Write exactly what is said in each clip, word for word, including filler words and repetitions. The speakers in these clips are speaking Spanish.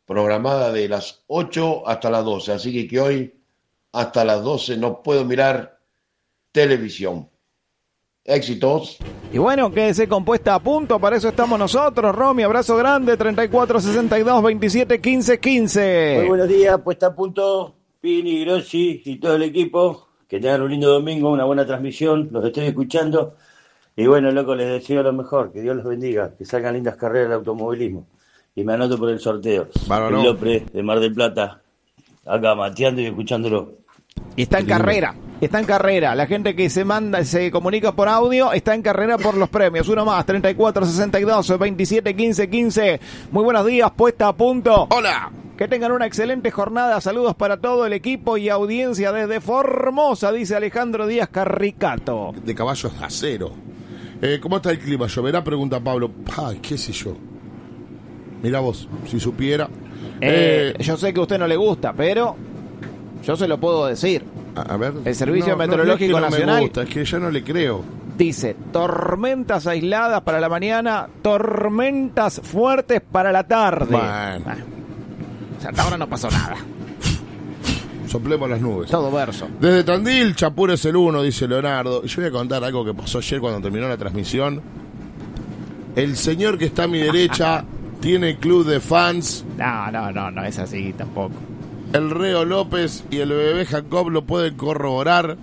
programada de las ocho hasta las doce, así que, que hoy hasta las doce no puedo mirar televisión. Éxitos. Y bueno, quédese con Puesta a Punto, para eso estamos nosotros. Romy, abrazo grande, treinta y cuatro sesenta y dos veintisiete quince quince. Muy buenos días, Puesta a Punto, Pini, Grossi y todo el equipo. Que tengan un lindo domingo, una buena transmisión, los estoy escuchando. Y bueno, loco, les deseo lo mejor, que Dios los bendiga, que salgan lindas carreras de automovilismo. Y me anoto por el sorteo. Bueno, no. López de Mar del Plata, acá mateando y escuchándolo. Y está en carrera, está en carrera. La gente que se manda, se comunica por audio, está en carrera por los premios. Uno más, treinta y cuatro sesenta y dos veintisiete quince quince. Muy buenos días, Puesta a Punto. Hola. Que tengan una excelente jornada. Saludos para todo el equipo y audiencia desde Formosa, dice Alejandro Díaz Carricato. De caballos de acero. Eh, ¿Cómo está el clima? ¿Lloverá? Pregunta Pablo. Ay, qué sé yo. Mirá vos, si supiera. Eh, eh, yo sé que a usted no le gusta, pero yo se lo puedo decir. A, a ver. El Servicio no, Meteorológico no, no es que Nacional. No me gusta, es que ya no le creo. Dice, tormentas aisladas para la mañana, tormentas fuertes para la tarde. Bueno. Ah, o sea, hasta ahora no pasó nada. Soplemos las nubes. Todo verso. Desde Tandil, Chapur es el uno, dice Leonardo. Y yo voy a contar algo que pasó ayer cuando terminó la transmisión. El señor que está a mi derecha tiene club de fans. No, no, no, no es así tampoco. El Reo López y el bebé Jacob lo pueden corroborar.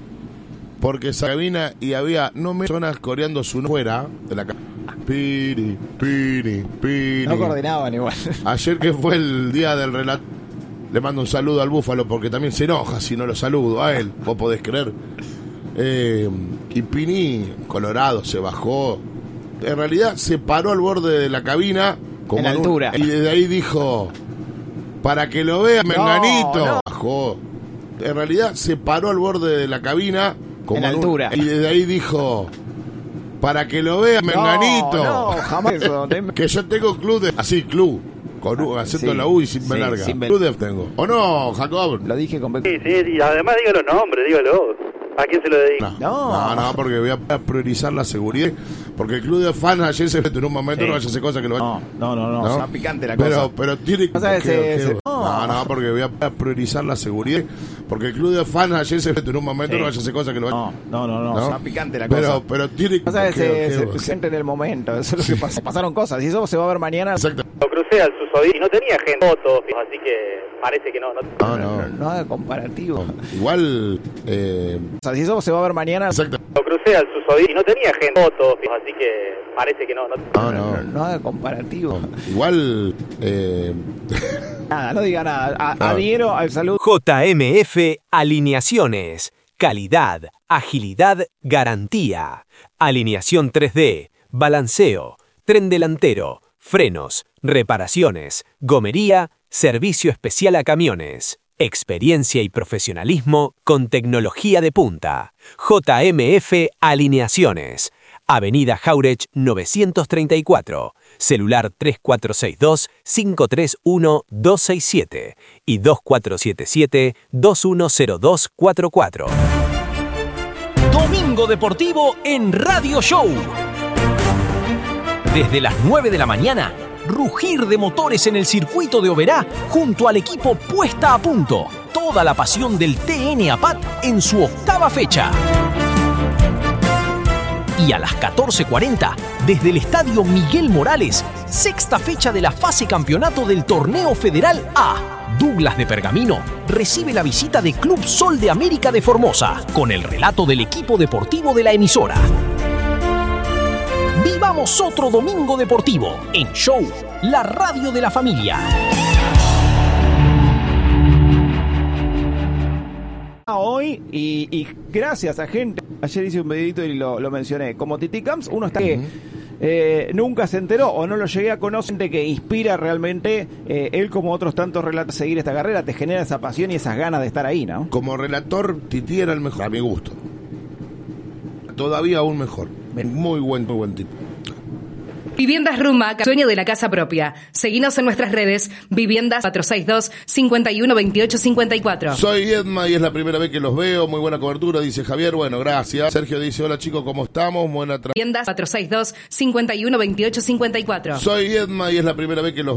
Porque esa cabina y había no me personas coreando su nombre fuera de la cabina. Piri, piri, piri. No coordinaban igual. Ayer que fue el día del relato, le mando un saludo al Búfalo porque también se enoja si no lo saludo a él. Vos podés creer. Eh, y Pini, colorado, se bajó. En realidad se paró al borde de la cabina. Como en altura. Un, y desde ahí dijo, para que lo vea, Menganito. No, no. Bajó. En realidad se paró al borde de la cabina. Como en altura. Un, y desde ahí dijo, para que lo vea, Menganito. No, no, jamás eso. Que yo tengo club de... Así, club. Con U, acepto sí, la U y sin sí, B larga. Sin B. Club de tengo. ¿O no, Jacob? Lo dije con... Sí, sí, y además dígalo nombres, dígalo. ¿A quién se lo dedica? No, no, no, porque voy a priorizar la seguridad. Porque el club de fans ayer se metió en un momento, sí. No vaya a hacer cosas que lo no, no, no, no, ¿no? Está picante la pero, cosa. Pero tiene o sea, ese, que... ese... No, no, porque voy a priorizar la seguridad. Porque el club de fans ayer se metió en un momento, sí. No vaya a hacer cosas que lo No, no, no, no, ¿no? Está picante la pero, cosa. Pero tiene o sea, que... se, se siente en el momento, eso es lo que pasa. Pasaron cosas y eso se va a ver mañana. Exacto. Lo crucé al susodicho y no tenía gente fotos, así que parece que no. No, no, no. no, no haga comparativo. No, igual... Eh... O sea, si eso se va a ver mañana... Exacto. Lo crucé al susodicho y no tenía gente fotos, así que parece que no. No, no, no. no, no haga comparativo. No, igual... Eh... Nada, no diga nada. A, no. Adhiero al saludo. J M F Alineaciones. Calidad, agilidad, garantía. Alineación tres D, balanceo, tren delantero, frenos, reparaciones, gomería, servicio especial a camiones. Experiencia y profesionalismo con tecnología de punta. J M F Alineaciones. Avenida Jauregui novecientos treinta y cuatro. Celular tres cuatro seis dos, cinco tres uno, dos seis siete y dos cuatro siete siete, dos uno cero dos cuatro cuatro. Domingo Deportivo en Radio Show. Desde las nueve de la mañana, rugir de motores en el circuito de Oberá junto al equipo Puesta a Punto. Toda la pasión del T N A P A T en su octava fecha. Y a las catorce cuarenta, desde el Estadio Miguel Morales, sexta fecha de la fase campeonato del Torneo Federal A. Douglas de Pergamino recibe la visita de Club Sol de América de Formosa, con el relato del equipo deportivo de la emisora. Vivamos otro domingo deportivo en Show, la radio de la familia. Hoy y, y gracias a gente, ayer hice un videito y lo, lo mencioné, como Titi Camps, uno está que eh, nunca se enteró o no lo llegué a conocer, de que inspira realmente, eh, él como otros tantos relatos, seguir esta carrera, te genera esa pasión y esas ganas de estar ahí, ¿no? Como relator, Titi era el mejor, a mi gusto. Todavía aún mejor, muy buen, muy buen tipo. Viviendas Rumac, sueño de la casa propia. Seguinos en nuestras redes, Viviendas cuatro seis dos, cinco uno dos ocho cinco cuatro. Soy Edma y es la primera vez que los veo. Muy buena cobertura, dice Javier. Bueno, gracias. Sergio dice, hola chicos, ¿cómo estamos? Buena tra- Viviendas cuatro seis dos, cinco uno dos ocho cinco cuatro. Soy Edma y es la primera vez que los